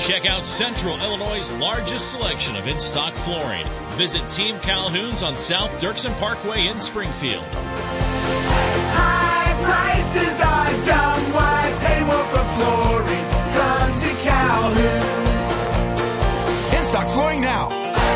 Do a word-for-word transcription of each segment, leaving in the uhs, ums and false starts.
Check out Central Illinois' largest selection of in-stock flooring. Visit Team Calhoun's on South Dirksen Parkway in Springfield. High prices are dumb. Why pay more for flooring? Come to Calhoun's. In-stock flooring now.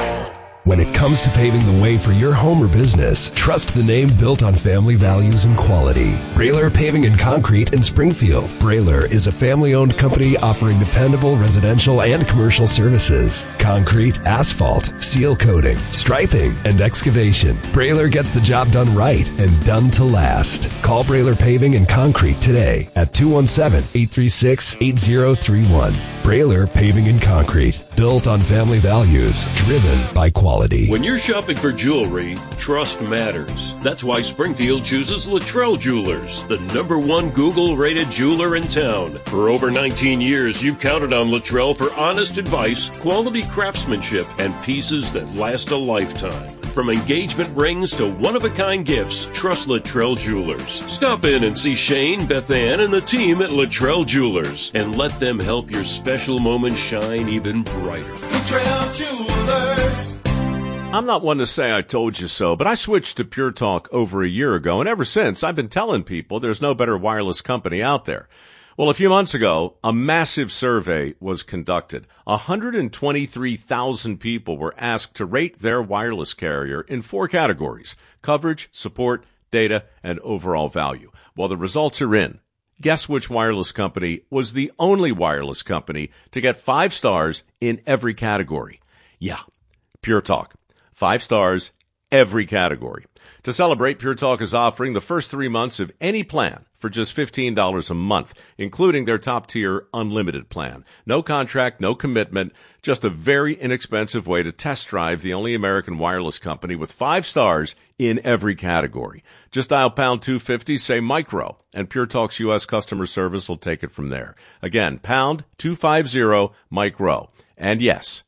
When it comes to paving the way for your home or business, trust the name built on family values and quality. Brailer Paving and Concrete in Springfield. Brailer is a family-owned company offering dependable residential and commercial services. Concrete, asphalt, seal coating, striping, and excavation. Brailer gets the job done right and done to last. Call Brailer Paving and Concrete today at two one seven, eight three six, eight zero three one. Brailer Paving and Concrete. Built on family values, driven by quality. When you're shopping for jewelry, trust matters. That's why Springfield chooses Luttrell Jewelers, the number one Google-rated jeweler in town. For over nineteen years, you've counted on Luttrell for honest advice, quality craftsmanship, and pieces that last a lifetime. From engagement rings to one-of-a-kind gifts, trust Luttrell Jewelers. Stop in and see Shane, Beth Ann, and the team at Luttrell Jewelers, and let them help your special moment shine even brighter. Luttrell Jewelers. I'm not one to say I told you so, but I switched to Pure Talk over a year ago, and ever since, I've been telling people there's no better wireless company out there. Well, a few months ago, a massive survey was conducted. one hundred twenty-three thousand people were asked to rate their wireless carrier in four categories: coverage, support, data, and overall value. Well, the results are in. Guess which wireless company was the only wireless company to get five stars in every category? Yeah, Pure Talk. Five stars, every category. To celebrate, Pure Talk is offering the first three months of any plan for just fifteen dollars a month, including their top-tier unlimited plan. No contract, no commitment, just a very inexpensive way to test drive the only American wireless company with five stars in every category. Just dial pound two fifty, say micro, and Pure Talk's U S customer service will take it from there. Again, pound two fifty, micro. And yes,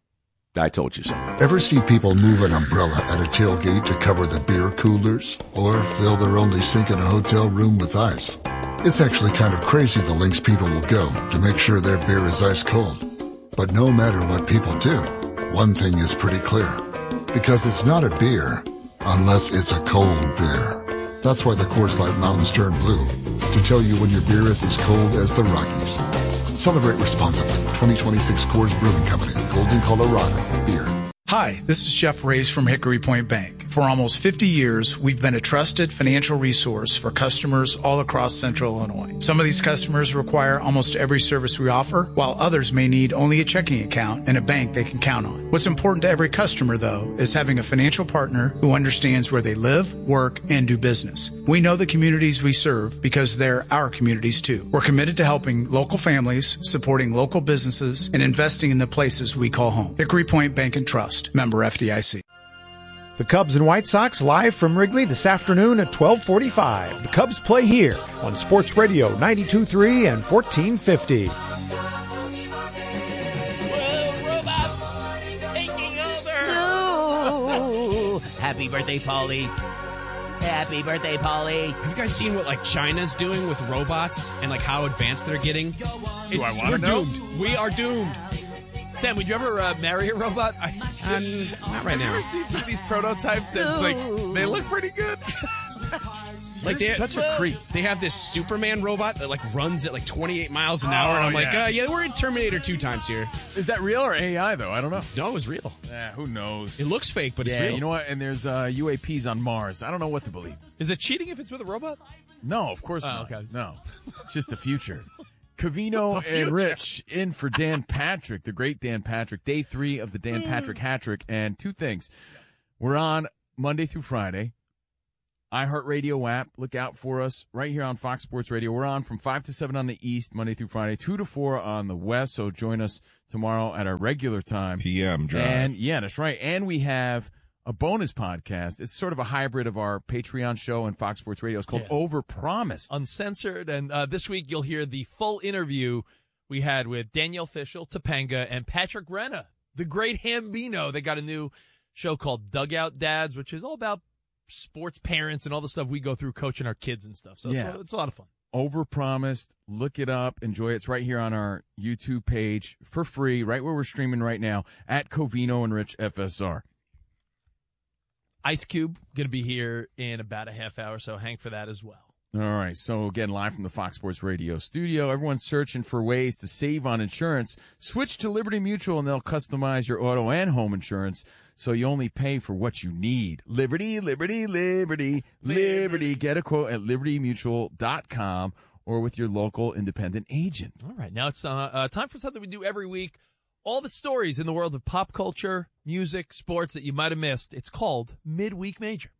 I told you so. Ever see people move an umbrella at a tailgate to cover the beer coolers? Or fill their only sink in a hotel room with ice? It's actually kind of crazy the lengths people will go to make sure their beer is ice cold. But no matter what people do, one thing is pretty clear. Because it's not a beer unless it's a cold beer. That's why the Coors Light Mountains turn blue, to tell you when your beer is as cold as the Rockies. Celebrate responsibly. twenty twenty-six Coors Brewing Company, Golden, Colorado. Beer. Hi, this is Jeff Reyes from Hickory Point Bank. For almost fifty years, we've been a trusted financial resource for customers all across Central Illinois. Some of these customers require almost every service we offer, while others may need only a checking account and a bank they can count on. What's important to every customer, though, is having a financial partner who understands where they live, work, and do business. We know the communities we serve because they're our communities, too. We're committed to helping local families, supporting local businesses, and investing in the places we call home. Hickory Point Bank and Trust, member F D I C. The Cubs and White Sox live from Wrigley this afternoon at twelve forty-five. The Cubs play here on Sports Radio ninety-two point three and fourteen fifty. Whoa, robots taking over. No. Happy birthday, Polly. Happy birthday, Polly. Have you guys seen what like China's doing with robots and like how advanced they're getting? Do It's, I want to we're know? doomed. We are doomed. Sam, would you ever uh, marry a robot? I, Um, not right have now. you ever seen some of these prototypes that's like, they look pretty good? Like They're they such a creep. They have this Superman robot that like runs at like twenty-eight miles an hour, Oh, and I'm like, yeah. uh, yeah, we're in Terminator two times here. Is that real or A I, though? I don't know. No, it was real. Yeah, who knows? It looks fake, but it's yeah, real. you know what? And there's uh, U A Ps on Mars. I don't know what to believe. Is it cheating if it's with a robot? No, of course Oh, not. okay. No, it's just the future. Cavino and Rich in for Dan Patrick, the great Dan Patrick. Day three of the Dan Patrick hat trick. And two things. We're on Monday through Friday. iHeartRadio app. Look out for us right here on Fox Sports Radio. We're on from five to seven on the East, Monday through Friday, two to four on the West. So join us tomorrow at our regular time. P M drive. And yeah, that's right. And we have a bonus podcast. It's sort of a hybrid of our Patreon show and Fox Sports Radio. It's called Yeah. Overpromised. Uncensored. And uh, this week you'll hear the full interview we had with Danielle Fishel, Topanga, and Patrick Renna, the great Hambino. They got a new show called Dugout Dads, which is all about sports parents and all the stuff we go through coaching our kids and stuff. So Yeah. it's, it's a lot of fun. Overpromised. Look it up. Enjoy it. It's right here on our YouTube page for free, right where we're streaming right now at Covino and Rich F S R. Ice Cube going to be here in about a half hour, so hang for that as well. All right. So again, live from the Fox Sports Radio studio. Everyone's searching for ways to save on insurance. Switch to Liberty Mutual and they'll customize your auto and home insurance so you only pay for what you need. Liberty, Liberty, Liberty, Liberty. Get a quote at liberty mutual dot com or with your local independent agent. All right. Now it's uh, uh, time for something we do every week. All the stories in the world of pop culture, music, sports that you might have missed. It's called Midweek Major.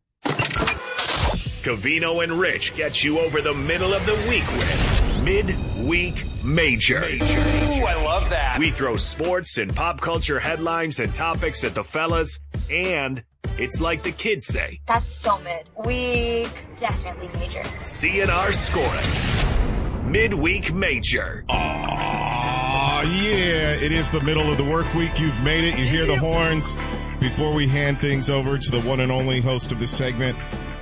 Covino and Rich get you over the middle of the week with Midweek Major. Major. Ooh, I love that. We throw sports and pop culture headlines and topics at the fellas, and it's like the kids say. That's so mid. Week definitely major. C N R scoring. Midweek Major. Aw, yeah, it is the middle of the work week. You've made it. You hear the horns. Before we hand things over to the one and only host of this segment,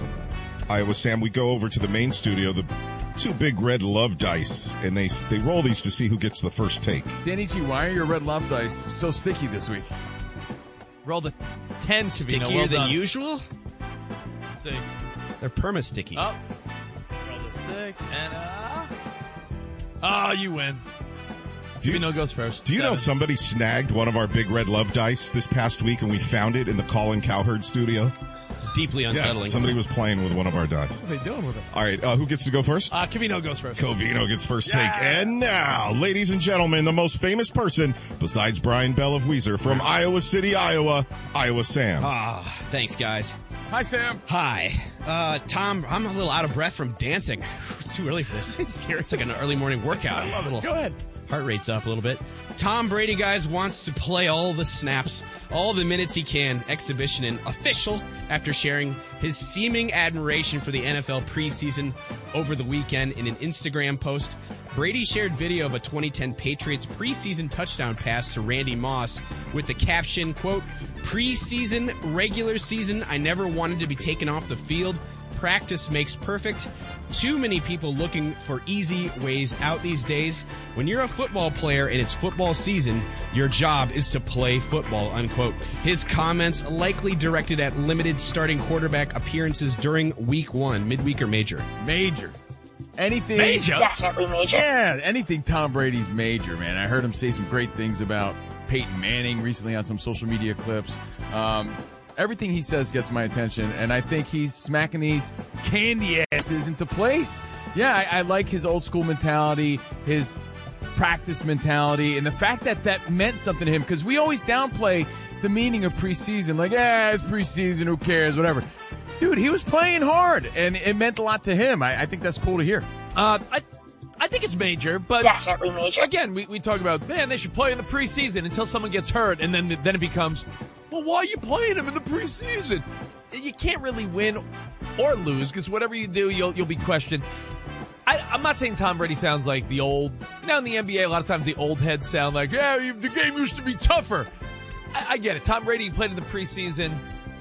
Iowa Sam, we go over to the main studio, the two big red love dice, and they they roll these to see who gets the first take. Danny G, why are your red love dice so sticky this week? Rolled a ten. Stickier well than done. usual? Let's see. They're perma-sticky. Oh. Rolled a six, and uh... Oh, you win. Do you know goes first. Do you Seven. know somebody snagged one of our big red love dice this past week, and we found it in the Colin Cowherd studio? It's deeply unsettling. Yeah, somebody was playing with one of our dice. What are they doing with it? All right, uh, who gets to go first? Uh, Covino goes first. Covino gets first Yeah. take. And now, ladies and gentlemen, the most famous person besides Brian Bell of Weezer from Iowa City, Iowa, Iowa Sam. Ah, thanks, guys. Hi, Sam. Hi. Uh, Tom, I'm a little out of breath from dancing. It's too early for this. It's like an early morning workout. I love it. Little Go ahead. Heart rate's up a little bit. Tom Brady, guys, wants to play all the snaps, all the minutes he can, exhibition and official, after sharing his seeming admiration for the N F L preseason over the weekend in an Instagram post. Brady shared video of a twenty ten Patriots preseason touchdown pass to Randy Moss with the caption, quote, "Preseason, regular season, I never wanted to be taken off the field. Practice makes perfect. Too many people looking for easy ways out these days. When you're a football player and it's football season, your job is to play football," unquote. His comments likely directed at limited starting quarterback appearances during week one. Midweek or major? Major. Anything. Major? Definitely major. Yeah, anything Tom Brady's major, man. I heard him say some great things about Peyton Manning recently on some social media clips. Um, everything he says gets my attention, and I think he's smacking these candy asses into place. Yeah, I, I like his old school mentality, his practice mentality, and the fact that that meant something to him, because we always downplay the meaning of preseason, like, eh, it's preseason, who cares, whatever. Dude, he was playing hard, and it meant a lot to him. I, I think that's cool to hear. Uh, I, I think it's major, but Definitely major. again, we, we talk about, man, they should play in the preseason until someone gets hurt, and then then it becomes, well, why are you playing him in the preseason? You can't really win or lose, because whatever you do, you'll you'll be questioned. I, I'm not saying Tom Brady sounds like the old, now in the N B A, a lot of times the old heads sound like, yeah, the game used to be tougher. I, I get it. Tom Brady played in the preseason.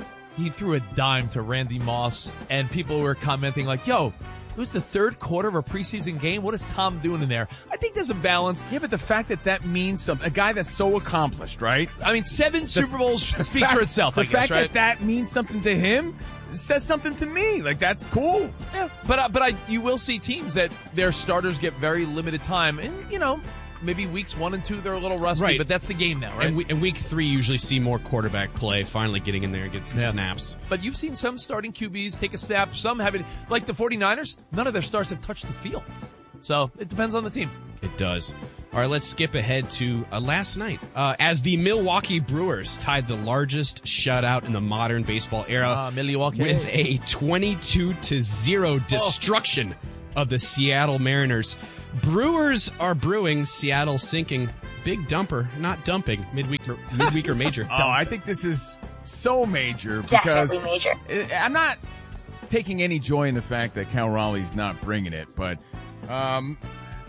He threw a dime to Randy Moss, and people were commenting like, yo, it was the third quarter of a preseason game. What is Tom doing in there? I think there's a balance. Yeah, but the fact that that means something, a guy that's so accomplished, right? I mean, seven The- Super Bowls the speaks fact- for itself, The I guess, fact right? that that means something to him says something to me. Like, that's cool. Yeah, but uh, but I you will see teams that their starters get very limited time, and you know maybe weeks one and two they're a little rusty, Right. but that's the game now, right? And, we, and week three usually see more quarterback play, finally getting in there and getting some Yeah. snaps. But you've seen some starting Q Bs take a snap, some haven't. Like the 49ers, none of their stars have touched the field. So it depends on the team. It does. All right, let's skip ahead to uh, last night. Uh, as the Milwaukee Brewers tied the largest shutout in the modern baseball era Ah, Milwaukee. with a twenty-two to zero destruction of the Seattle Mariners. Brewers are brewing, Seattle sinking. Big dumper, not dumping. Midweek, midweek or major. Oh, I think this is so major because Definitely major. I- I'm not taking any joy in the fact that Cal Raleigh's not bringing it, but um,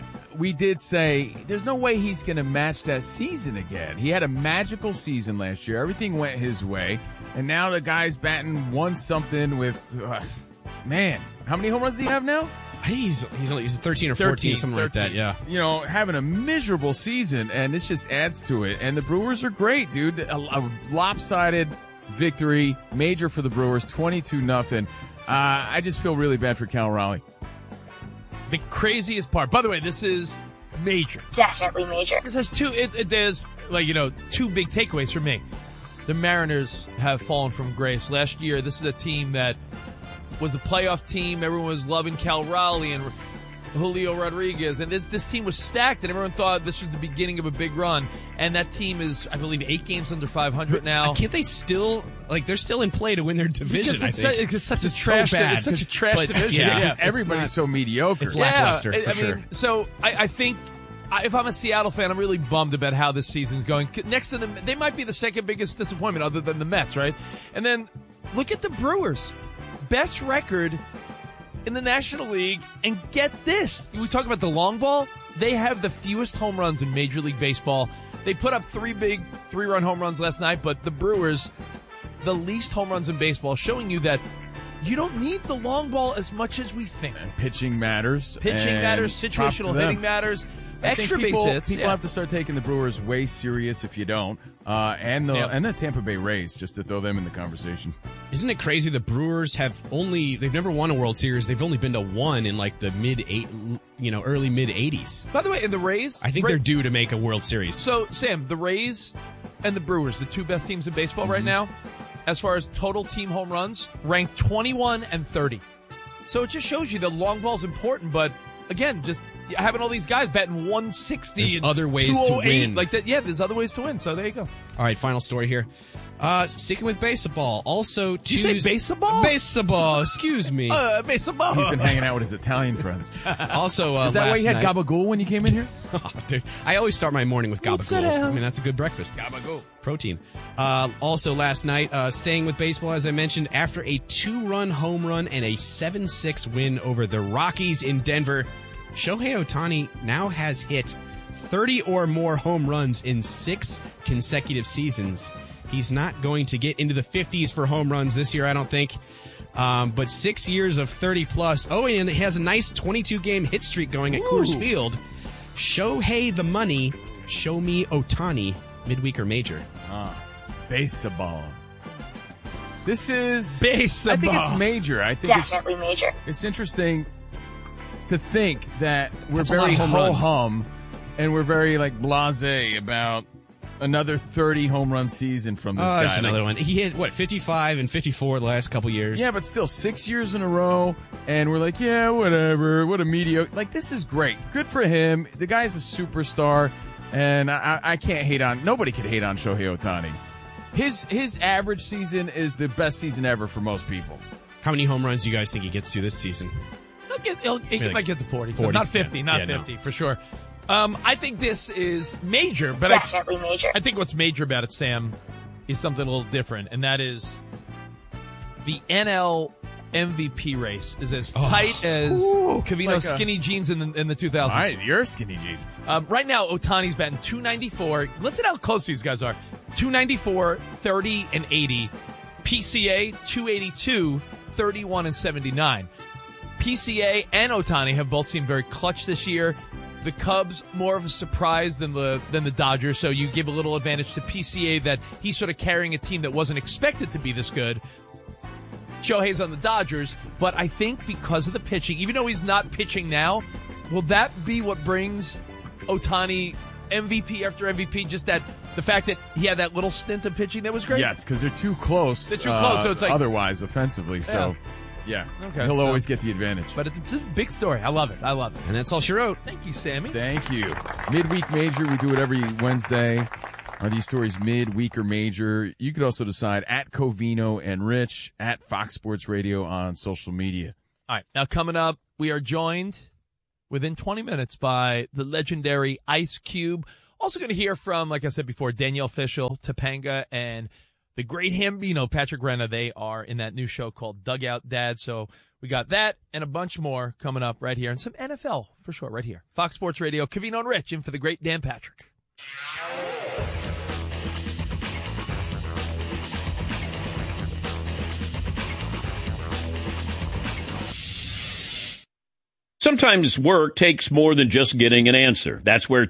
we did say there's no way he's going to match that season again. He had a magical season last year. Everything went his way, and now the guy's batting one something with, uh, man, how many home runs does he have now? I think he's he's only he's thirteen or fourteen, thirteen, something like that. Yeah. You know, having a miserable season, and this just adds to it. And the Brewers are great, dude. A, a lopsided victory, major for the Brewers, twenty-two nothing. Uh, I just feel really bad for Cal Raleigh. The craziest part. By the way, this is major. Definitely major. This has two. It, it there's like you know two big takeaways for me. The Mariners have fallen from grace. Last year, this is a team that was a playoff team. Everyone was loving Cal Raleigh and Julio Rodriguez, and this this team was stacked, and everyone thought this was the beginning of a big run. And that team is, I believe, eight games under five hundred now. Can't they still like they're still in play to win their division? Because it's, I think. Su- it's such it's a trash. So bad. It's such a trash but, division. Yeah, yeah. Everybody's not, so mediocre. It's Yeah, lackluster. I, for I sure. mean, so I, I think I, if I'm a Seattle fan, I'm really bummed about how this season's going. Next to them, they might be the second biggest disappointment, other than the Mets, right? And then look at the Brewers, best record in the National League, and get this. We talk about the long ball. They have the fewest home runs in Major League Baseball. They put up three big three-run home runs last night, but the Brewers, the least home runs in baseball, showing you that you don't need the long ball as much as we think. And pitching matters. Pitching and matters, props to situational them. hitting matters, I extra think people, base hits. People yeah. have to start taking the Brewers way serious if you don't. Uh, and the Yeah. and the Tampa Bay Rays, just to throw them in the conversation. Isn't it crazy? The Brewers have only they've never won a World Series. They've only been to one in like the mid eight, you know, early mid eighties. By the way, in the Rays, I think Ra- they're due to make a World Series. So, Sam, the Rays and the Brewers, the two best teams in baseball Mm-hmm. right now, as far as total team home runs, ranked twenty-one and thirty. So it just shows you the long ball's important, but again, just having all these guys batting one sixty There's and other ways to two oh eight, win. like that. Yeah, there's other ways to win. So there you go. All right, final story here. Uh, sticking with baseball. Also, Did you say Tuesday- baseball? Baseball. Excuse me. Uh, baseball. He's been hanging out with his Italian friends. Also, uh, Is that why last you had night- gabagool when you came in here? Oh, dude. I always start my morning with What's that, gabagool. Al? I mean, that's a good breakfast. Gabagool. Protein. Uh, also last night, uh, staying with baseball, as I mentioned, after a two-run home run and a seven six win over the Rockies in Denver, Shohei Ohtani now has hit thirty or more home runs in six consecutive seasons. He's not going to get into the fifties for home runs this year, I don't think. Um, but six years of thirty plus. Oh, and he has a nice twenty-two game hit streak going at Coors Ooh. Field. Shohei the money. Show me Ohtani. Midweek or major. Ah, baseball. This is Baseball. I think it's major. I think it's Definitely major. it's interesting to think that we're That's a lot very of home runs. ho-hum and we're very like blasé about another thirty home run season from this Oh, guy. there's Like, another one. He hit, what, fifty-five and fifty-four the last couple years? Yeah, but still six years in a row, and we're like, yeah, whatever, what a mediocre. Like, this is great. Good for him. The guy's a superstar, and I, I can't hate on, nobody can hate on Shohei Ohtani. His his average season is the best season ever for most people. How many home runs do you guys think he gets to this season? He'll get, he'll, he Maybe might get to forty. So forty, not fifty, yeah. not Yeah, no. fifty, for sure. Um, I think this is major, but Definitely I, major. I think what's major about it, Sam, is something a little different, and that is the N L M V P race is as Oh. tight as Ooh, Cavino's it's like a- skinny jeans in the, in the two All thousands. right, you're skinny jeans. Um, right now, Otani's batting two ninety-four. Listen how close these guys are. two ninety-four, thirty, and eighty. P C A, two eighty-two, thirty-one, and seventy-nine. P C A and Ohtani have both seemed very clutch this year. The Cubs, more of a surprise than the than the Dodgers, so you give a little advantage to P C A that he's sort of carrying a team that wasn't expected to be this good. Shohei's on the Dodgers, but I think because of the pitching, even though he's not pitching now, will that be what brings Ohtani M V P after M V P? Just that the fact that he had that little stint of pitching that was great? Yes, because they're too close. They're too close, uh, so it's like- otherwise offensively. So, yeah, Okay, he'll so- always get the advantage. But it's a, it's a big story. I love it. I love it. And that's all she wrote. Thank you, Sammy. Thank you. Midweek major, we do it every Wednesday. Are these stories mid, week, or major? You could also decide at Covino and Rich, at Fox Sports Radio on social media. All right. Now, coming up, we are joined within twenty minutes by the legendary Ice Cube. Also going to hear from, like I said before, Danielle Fishel, Topanga, and the great Hambino, Patrick Renna. They are in that new show called Dugout Dad. So we got that and a bunch more coming up right here. And some N F L, for sure, right here. Fox Sports Radio, Covino and Rich, in for the great Dan Patrick. Sometimes work takes more than just getting an answer. That's where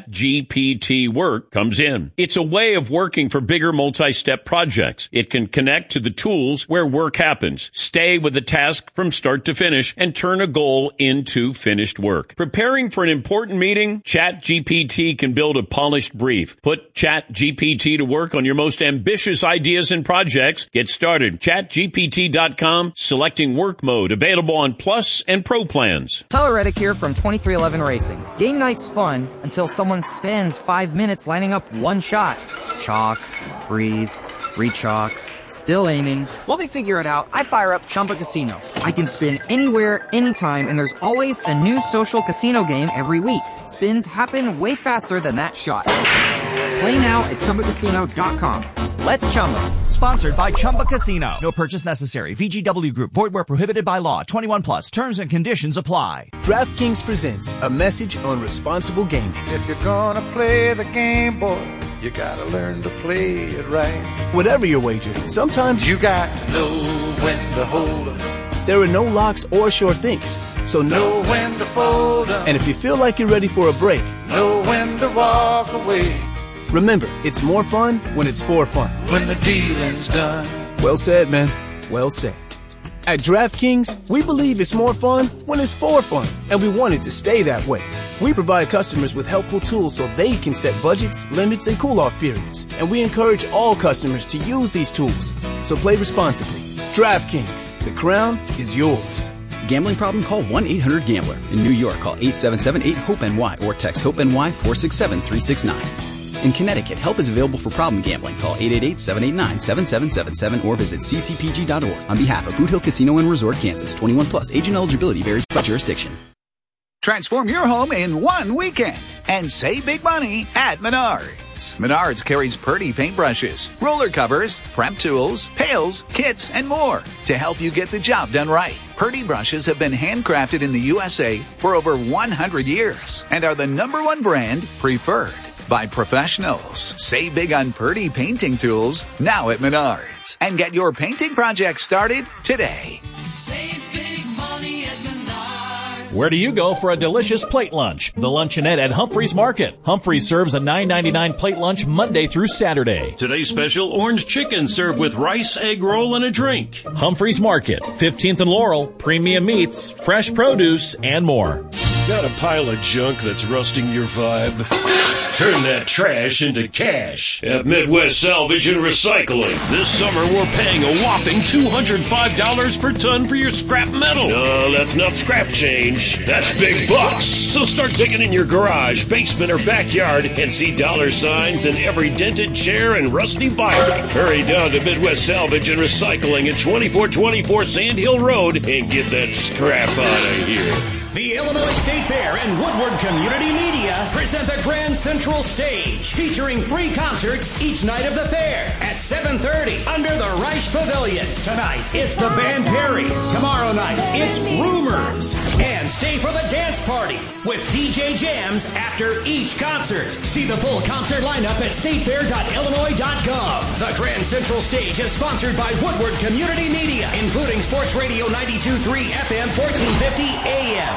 ChatGPT Work comes in. It's a way of working for bigger multi-step projects. It can connect to the tools where work happens, stay with the task from start to finish, and turn a goal into finished work. Preparing for an important meeting? ChatGPT can build a polished brief. Put ChatGPT to work on your most ambitious ideas and projects. Get started. chat G P T dot com, selecting work mode, available on Plus and Pro plans. Tyler Reddick here from twenty-three eleven Racing. Game night's fun until someone spends five minutes lining up one shot. Chalk, breathe, re-chalk, still aiming. While they figure it out, I fire up Chumba Casino. I can spin anywhere, anytime, and there's always a new social casino game every week. Spins happen way faster than that shot. Play now at Chumba Casino dot com. Let's Chumba. Sponsored by Chumba Casino. No purchase necessary. V G W Group. Void where prohibited by law. twenty-one plus. Terms and conditions apply. DraftKings presents a message on responsible gaming. If you're gonna play the game, boy, you gotta learn to play it right. Whatever your wager, sometimes you got to know when to hold up. There are no locks or sure things, so know when to fold up. And if you feel like you're ready for a break, know when to walk away. Remember, it's more fun when it's for fun. When the dealing's done. Well said, man. Well said. At DraftKings, we believe it's more fun when it's for fun, and we want it to stay that way. We provide customers with helpful tools so they can set budgets, limits, and cool-off periods, and we encourage all customers to use these tools. So play responsibly. DraftKings, the crown is yours. Gambling problem? Call one eight hundred gambler. In New York, call eight seven seven eight hope N Y or text HOPE-NY four six seven three six nine. In Connecticut, help is available for problem gambling. Call eight eight eight seven eight nine seven seven seven seven or visit c c p g dot org. On behalf of Boot Hill Casino and Resort, Kansas, twenty-one plus. Agent eligibility varies by jurisdiction. Transform your home in one weekend and save big money at Menards. Menards carries Purdy paintbrushes, roller covers, prep tools, pails, kits, and more to help you get the job done right. Purdy brushes have been handcrafted in the U S A for over one hundred years and are the number one brand preferred by professionals. Save big on Purdy painting tools now at Menards and get your painting project started today. Save big money at Menards. Where do you go for a delicious plate lunch? The Luncheonette at Humphreys Market. Humphreys serves a nine ninety-nine plate lunch Monday through Saturday. Today's special, orange chicken served with rice, egg roll, and a drink. Humphreys Market, fifteenth and Laurel, premium meats, fresh produce, and more. Got a pile of junk that's rusting your vibe? Turn that trash into cash at Midwest Salvage and Recycling. This summer, we're paying a whopping two hundred five dollars per ton for your scrap metal. No, that's not scrap change. That's big bucks. So start digging in your garage, basement, or backyard and see dollar signs in every dented chair and rusty bike. Hurry down to Midwest Salvage and Recycling at twenty-four twenty-four Sand Hill Road and get that scrap out of here. The Illinois State Fair and Woodward Community Media present the Grand Central Stage, featuring three concerts each night of the fair at seven thirty under the Reich Pavilion. Tonight, it's the Band Perry. Tomorrow night, it's Rumors. And stay for the dance party with D J jams after each concert. See the full concert lineup at state fair dot illinois dot gov. The Grand Central Stage is sponsored by Woodward Community Media, including Sports Radio ninety-two point three F M, fourteen fifty A M.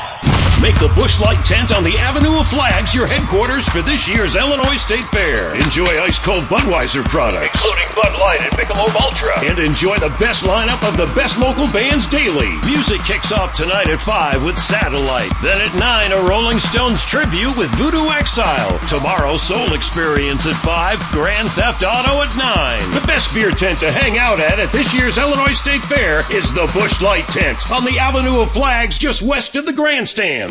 Make the Busch Light Tent on the Avenue of Flags your headquarters for this year's Illinois State Fair. Enjoy ice-cold Budweiser products, including Bud Light and Michelob Ultra. And enjoy the best lineup of the best local bands daily. Music kicks off tonight at five with Satellite. Then at nine, a Rolling Stones tribute with Voodoo Exile. Tomorrow, Soul Experience at five, Grand Theft Auto at nine. The best beer tent to hang out at at this year's Illinois State Fair is the Busch Light Tent on the Avenue of Flags just west of the grandstand.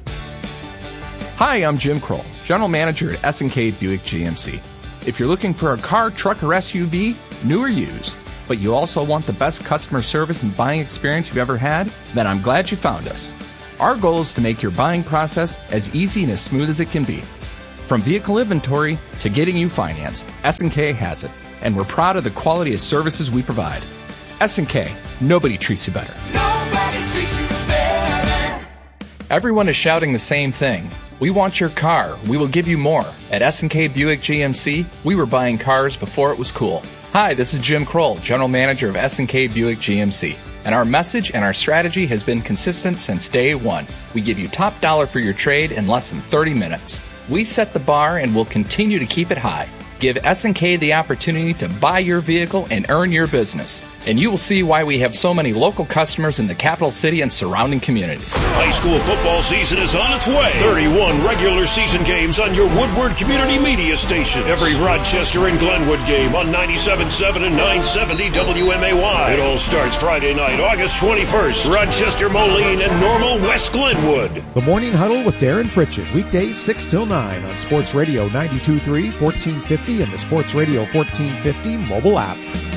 Hi, I'm Jim Kroll, General Manager at S and K Buick G M C. If you're looking for a car, truck, or S U V, new or used, but you also want the best customer service and buying experience you've ever had, then I'm glad you found us. Our goal is to make your buying process as easy and as smooth as it can be. From vehicle inventory to getting you financed, S and K has it, and we're proud of the quality of services we provide. S and K, nobody treats you better. Nobody treats you better. Everyone is shouting the same thing. We want your car. We will give you more. At S and K Buick G M C, we were buying cars before it was cool. Hi, this is Jim Kroll, General Manager of S and K Buick G M C. and our message and our strategy has been consistent since day one. We give you top dollar for your trade in less than thirty minutes. We set the bar and will continue to keep it high. Give S and K the opportunity to buy your vehicle and earn your business. And you will see why we have so many local customers in the capital city and surrounding communities. High school football season is on its way. thirty-one regular season games on your Woodward Community Media station. Every Rochester and Glenwood game on ninety-seven point seven and nine seventy W M A Y. It all starts Friday night, August twenty-first. Rochester, Moline, and Normal West Glenwood. The Morning Huddle with Darren Pritchett, weekdays six till nine on Sports Radio ninety-two point three, fourteen fifty, and the Sports Radio fourteen fifty mobile app.